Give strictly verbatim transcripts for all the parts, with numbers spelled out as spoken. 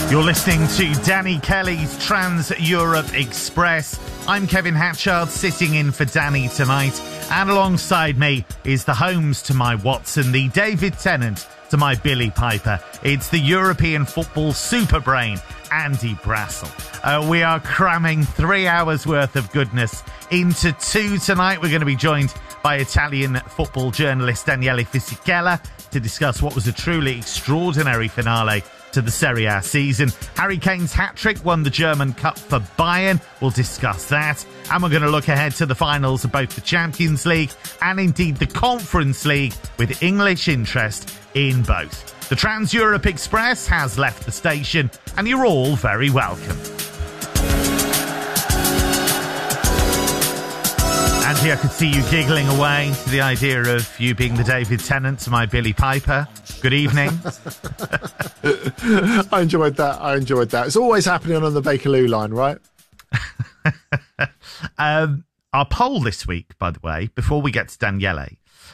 You're listening to Danny Kelly's Trans-Europe Express. I'm Kevin Hatchard, sitting in for Danny tonight. And alongside me is the Holmes to my Watson, the David Tennant to my Billy Piper. It's the European football super brain, Andy Brassel. Uh, we are cramming three hours worth of goodness into two tonight. We're going to be joined by Italian football journalist Daniele Fisichella to discuss what was a truly extraordinary finale to the Serie A season. Harry Kane's hat-trick won the German Cup for Bayern. We'll discuss that. And we're going to look ahead to the finals of both the Champions League and indeed the Conference League with English interest in both. The Trans-Europe Express has left the station and you're all very welcome. Andy, I could see you giggling away to the idea of you being the David Tennant to my Billy Piper. Good evening. I enjoyed that. I enjoyed that. It's always happening on the Bakerloo line, right? um, our poll this week, by the way, before we get to Daniele,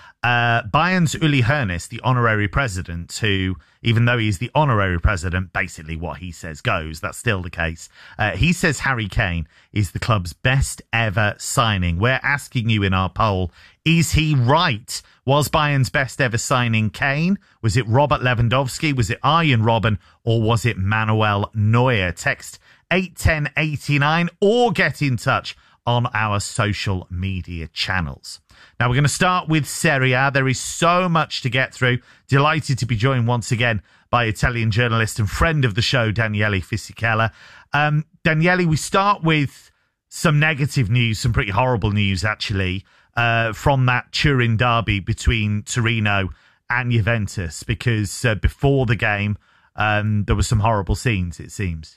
uh, Bayern's Uli Hoeneß, the honorary president, who, even though he's the honorary president, basically what he says goes. That's still the case. Uh, he says Harry Kane is the club's best ever signing. We're asking you in our poll, is he right? Was Bayern's best ever signing Kane? Was it Robert Lewandowski? Was it Arjen Robben? Or was it Manuel Neuer? Text eight ten eighty-nine or get in touch on our social media channels. Now we're going to start with Serie A. There is so much to get through. Delighted to be joined once again by Italian journalist and friend of the show, Daniele Fisichella. Um, Daniele, we start with some negative news, some pretty horrible news, actually, uh, from that Turin derby between Torino and Juventus, because uh, before the game, um, there were some horrible scenes, it seems.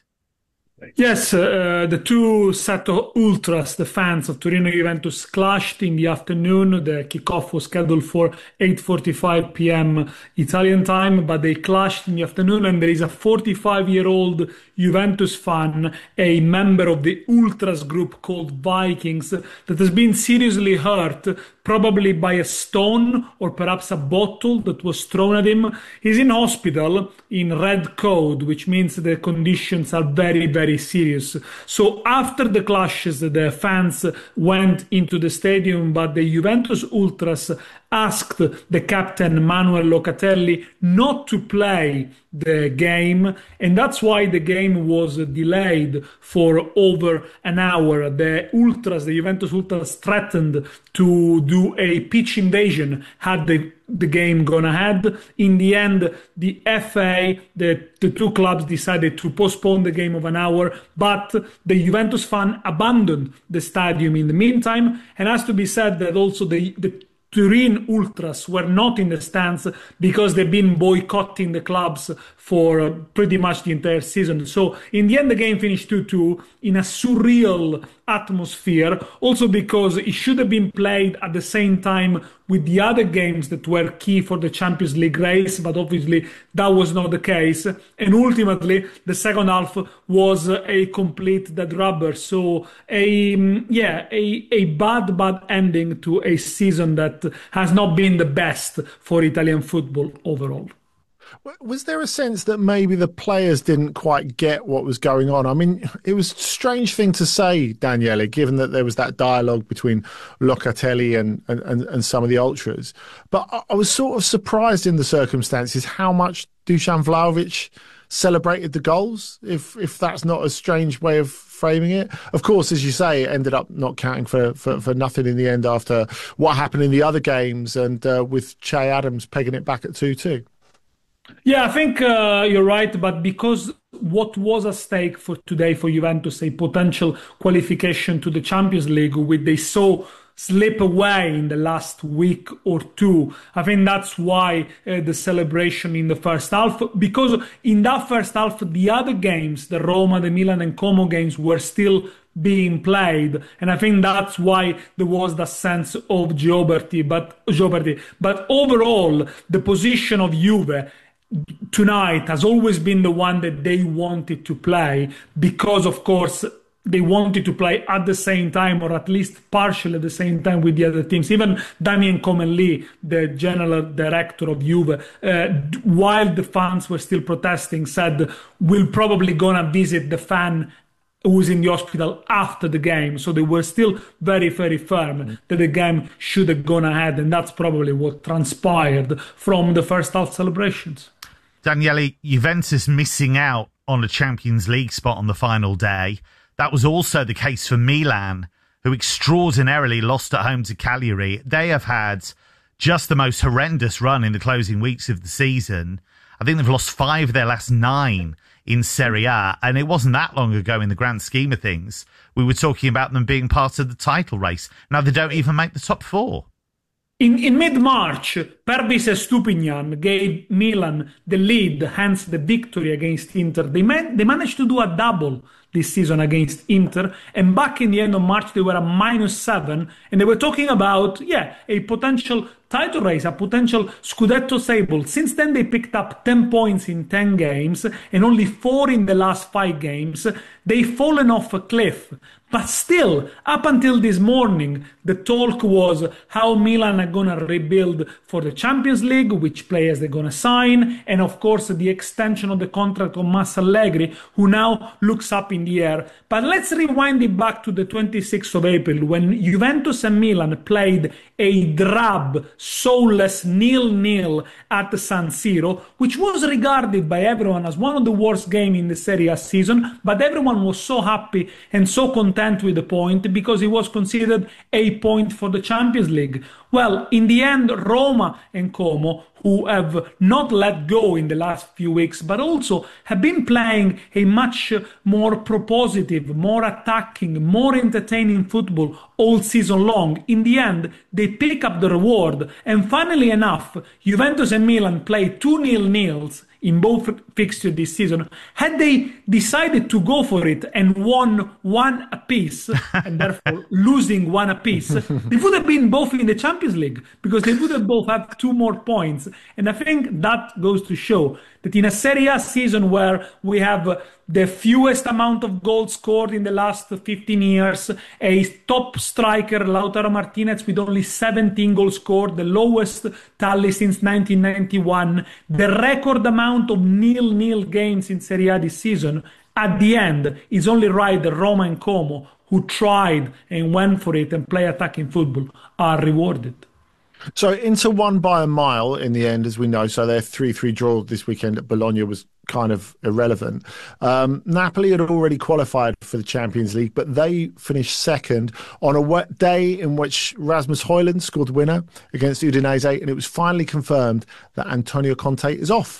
Yes, uh, the two set of ultras, the fans of Torino Juventus, clashed in the afternoon. The kickoff was scheduled for eight forty-five p.m. Italian time, but they clashed in the afternoon, and there is a forty-five-year-old Juventus fan, a member of the ultras group called Vikings, that has been seriously hurt, probably by a stone or perhaps a bottle that was thrown at him. He's in hospital in red code, which means the conditions are very, very serious. So after the clashes, the fans went into the stadium, but the Juventus ultras asked the captain Manuel Locatelli not to play the game, and that's why the game was delayed for over an hour. The ultras, the Juventus ultras, threatened to do a pitch invasion had the the game gone ahead. In the end, the F A, the, the two clubs decided to postpone the game of an hour, but the Juventus fan abandoned the stadium in the meantime. And has to be said that also the, the Turin ultras were not in the stands because they've been boycotting the clubs for pretty much the entire season. So in the end, the game finished two two in a surreal atmosphere, also because it should have been played at the same time with the other games that were key for the Champions League race, but obviously that was not the case. And ultimately, the second half was a complete dead rubber. So a yeah, a, a bad, bad ending to a season that has not been the best for Italian football overall. Was there a sense that maybe the players didn't quite get what was going on? I mean, it was a strange thing to say, Daniele, given that there was that dialogue between Locatelli and, and, and some of the ultras. But I, I was sort of surprised in the circumstances how much Dusan Vlahovic celebrated the goals, if if that's not a strange way of framing it. Of course, as you say, it ended up not counting for, for, for nothing in the end after what happened in the other games, and uh, with Che Adams pegging it back at two two. Yeah, I think uh, you're right, but because what was at stake for today for Juventus, a potential qualification to the Champions League, which they saw slip away in the last week or two, I think that's why uh, the celebration in the first half, because in that first half, the other games, the Roma, the Milan and Como games, were still being played, and I think that's why there was that sense of jeopardy. But jeopardy. But overall, the position of Juve tonight has always been the one that they wanted to play, because of course they wanted to play at the same time, or at least partially at the same time with the other teams. Even Damien Comelle, the general director of Juve, uh, while the fans were still protesting, said, we're probably going to visit the fan who was in the hospital after the game. So they were still very, very firm mm-hmm. that the game should have gone ahead. And that's probably what transpired from the first half celebrations. Daniele, Juventus missing out on a Champions League spot on the final day. That was also the case for Milan, who extraordinarily lost at home to Cagliari. They have had just the most horrendous run in the closing weeks of the season. I think they've lost five of their last nine in Serie A, and it wasn't that long ago in the grand scheme of things. We were talking about them being part of the title race. Now they don't even make the top four. In, in mid-March, Pervis Estupiñán gave Milan the lead, hence the victory against Inter. They, man, they managed to do a double this season against Inter, and back in the end of March, they were a minus seven, and they were talking about, yeah, a potential title race, a potential Scudetto stable. Since then, they picked up ten points in ten games, and only four in the last five games. They've fallen off a cliff. But still, up until this morning, the talk was how Milan are going to rebuild for the Champions League, which players they're going to sign, and of course the extension of the contract of Mas Allegri, who now looks up in the air. But let's rewind it back to the twenty-sixth of April, when Juventus and Milan played a drab, soulless nil-nil at San Siro, which was regarded by everyone as one of the worst games in the Serie A season, but everyone was so happy and so content with the point because it was considered a point for the Champions League. Well, in the end, Roma and Como, who have not let go in the last few weeks, but also have been playing a much more propositive, more attacking, more entertaining football all season long. In the end, they pick up the reward. And funnily enough, Juventus and Milan played two nil-nils in both fixtures this season. Had they decided to go for it and won one apiece, and therefore losing one apiece, they would have been both in the Champions League, because they would have both had two more points. And I think that goes to show that in a Serie A season where we have the fewest amount of goals scored in the last fifteen years, a top striker, Lautaro Martinez, with only seventeen goals scored, the lowest tally since nineteen ninety-one, the record amount of nil-nil games in Serie A this season, at the end, it's only right that Roma and Como, who tried and went for it and play attacking football, are rewarded. So Inter won by a mile in the end, as we know. So their three three draw this weekend at Bologna was kind of irrelevant. Um, Napoli had already qualified for the Champions League, but they finished second on a day in which Rasmus Højlund scored the winner against Udinese, and it was finally confirmed that Antonio Conte is off.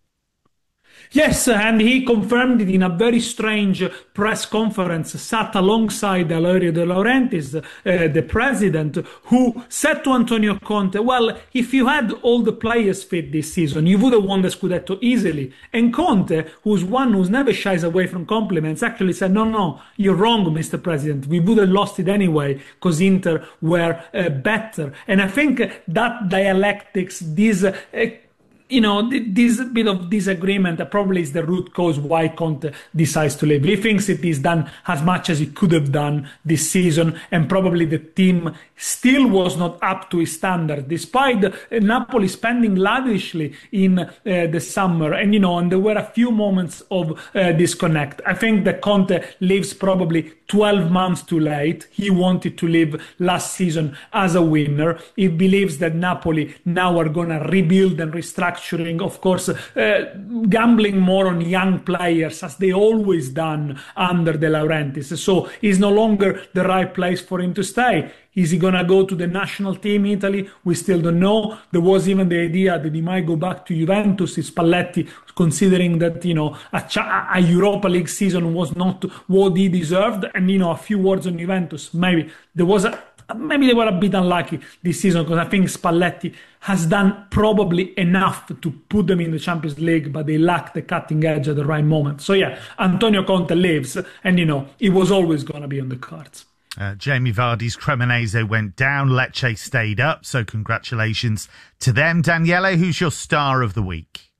Yes, and he confirmed it in a very strange press conference, sat alongside Valerio De Laurentiis, uh, the president, who said to Antonio Conte, well, if you had all the players fit this season, you would have won the Scudetto easily. And Conte, who's one who's never shies away from compliments, actually said, no, no, you're wrong, Mister President. We would have lost it anyway, because Inter were uh, better. And I think that dialectics, this uh, you know, this bit of disagreement probably is the root cause why Conte decides to leave. He thinks it is done as much as he could have done this season, and probably the team still was not up to his standard, despite Napoli spending lavishly in uh, the summer. And, you know, and there were a few moments of uh, disconnect. I think that Conte leaves probably twelve months too late. He wanted to leave last season as a winner. He believes that Napoli now are going to rebuild and restructure. Of course, uh, gambling more on young players, as they always done under De Laurentiis. So it's no longer the right place for him to stay. Is he going to go to the national team Italy? We still don't know. There was even the idea that he might go back to Juventus. Spalletti, considering that, you know, a, a Europa League season was not what he deserved. And, you know, a few words on Juventus. Maybe there was a Maybe they were a bit unlucky this season, because I think Spalletti has done probably enough to put them in the Champions League, but they lack the cutting edge at the right moment. So yeah, Antonio Conte lives, and, you know, it was always going to be on the cards. Uh, Jamie Vardy's Cremonese went down, Lecce stayed up, so congratulations to them. Daniele, who's your star of the week?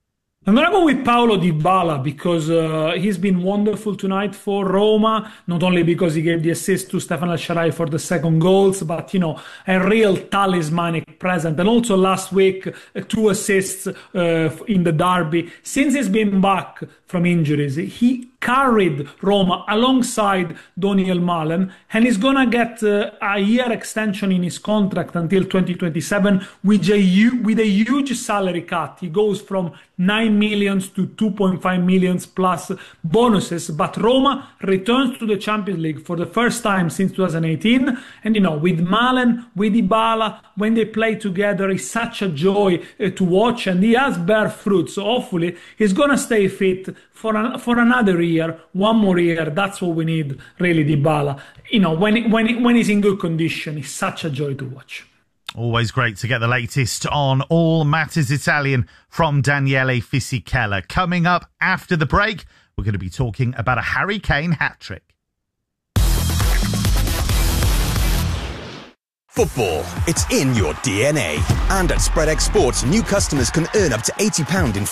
I'm going to go with Paulo Dybala because uh, he's been wonderful tonight for Roma, not only because he gave the assist to Stefan El-Shaarawy for the second goals, but, you know, a real talismanic present. And also last week, uh, two assists uh, in the derby. Since he's been back from injuries, he carried Roma alongside Daniel Malen, and he's going to get uh, a year extension in his contract until twenty twenty-seven with a, with a huge salary cut. He goes from nine millions to two point five millions plus bonuses, but Roma returns to the Champions League for the first time since two thousand eighteen, and you know, with Malen, with Dybala, when they play together, it's such a joy uh, to watch, and he has bear fruit, so hopefully he's gonna stay fit for an, for another year, one more year. That's what we need, really, Dybala. You know, when when when he's in good condition, it's such a joy to watch. Always great to get the latest on all matters Italian from Daniele Fisichella. Coming up after the break, we're going to be talking about a Harry Kane hat-trick. Football, it's in your D N A. And at SpreadX Sports, new customers can earn up to eighty pounds in